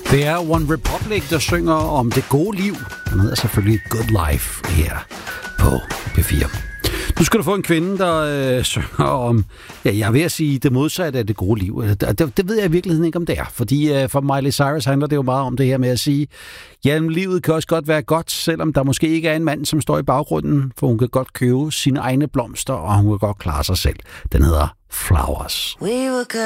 Det er One Republic, der synger om det gode liv. Den hedder selvfølgelig Good Life her på P4. Nu skal du få en kvinde, der synger om, ja, jeg vil sige det modsatte af det gode liv. Det ved jeg i virkeligheden ikke, om det er. Fordi for Miley Cyrus handler det jo meget om det her med at sige, ja, livet kan også godt være godt, selvom der måske ikke er en mand, som står i baggrunden, for hun kan godt købe sine egne blomster, og hun kan godt klare sig selv. Den hedder Flowers. We were good